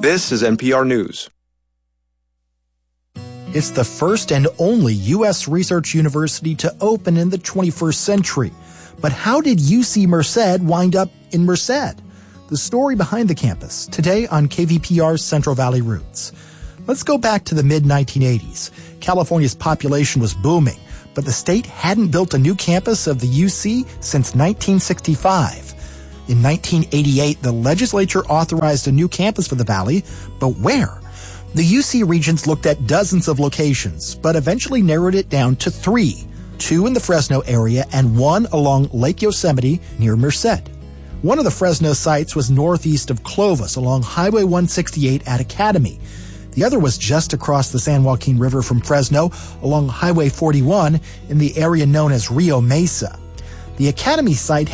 This is NPR News. It's the first and only U.S. research university to open in the 21st century. But how did UC Merced wind up in Merced? The story behind the campus, today on KVPR's Central Valley Roots. Let's go back to the mid-1980s. California's population was booming, but the state hadn't built a new campus of the UC since 1965. In 1988, the legislature authorized a new campus for the valley, but where? The UC Regents looked at dozens of locations, but eventually narrowed it down to 3, 2 in the Fresno area and 1 along Lake Yosemite near Merced. One of the Fresno sites was northeast of Clovis along Highway 168 at Academy. The other was just across the San Joaquin River from Fresno along Highway 41 in the area known as Rio Mesa. The Academy site